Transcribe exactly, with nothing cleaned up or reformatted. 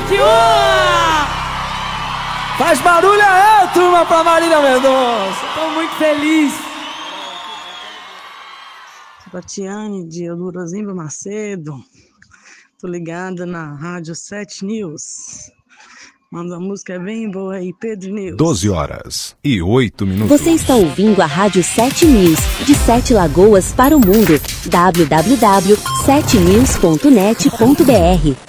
vinte e um! Faz barulho aí, turma, pra Marília Mendonça. Tô muito feliz. Tatiane de Eudorozinho Macedo. Tô ligada na Rádio sete News. Manda uma música bem boa aí, Pedro News. doze horas e oito minutos. Você está ouvindo a Rádio sete News, de Sete Lagoas para o mundo. w w w ponto sete news ponto net ponto b r